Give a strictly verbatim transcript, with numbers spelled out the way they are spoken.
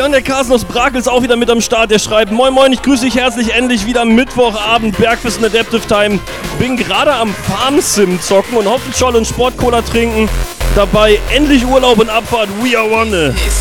Jan, der Carsten aus Brakel ist auch wieder mit am Start. Der schreibt: Moin Moin, ich grüße dich herzlich, endlich wieder Mittwochabend, Bergwissen Adaptive Time. Bin gerade am Farm-Sim zocken und Hopfenscholle und Sportcola trinken. Dabei endlich Urlaub und Abfahrt, we are one.